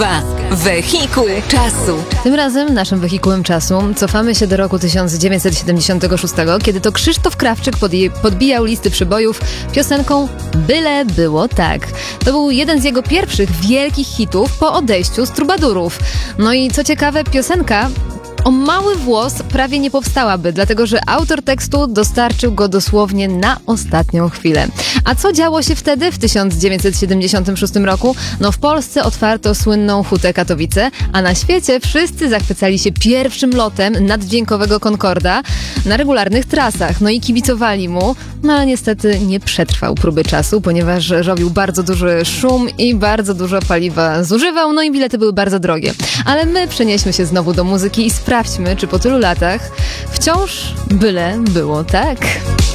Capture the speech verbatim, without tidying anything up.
Wehikuł czasu. Tym razem naszym wehikułem czasu cofamy się do roku tysiąc dziewięćset siedemdziesiątego szóstego, kiedy to Krzysztof Krawczyk podje- podbijał listy przybojów piosenką Byle było tak. To był jeden z jego pierwszych wielkich hitów po odejściu z Trubadurów. No i co ciekawe, piosenka o mały włos prawie nie powstałaby, dlatego że autor tekstu dostarczył go dosłownie na ostatnią chwilę. A co działo się wtedy, w tysiąc dziewięćset siedemdziesiątym szóstym roku? No w Polsce otwarto słynną Hutę Katowice, a na świecie wszyscy zachwycali się pierwszym lotem naddźwiękowego Concorda na regularnych trasach. No i kibicowali mu, no ale niestety nie przetrwał próby czasu, ponieważ robił bardzo duży szum i bardzo dużo paliwa zużywał, no i bilety były bardzo drogie. Ale my przenieśmy się znowu do muzyki i sprawdźmy, czy po tylu latach wciąż byle było tak.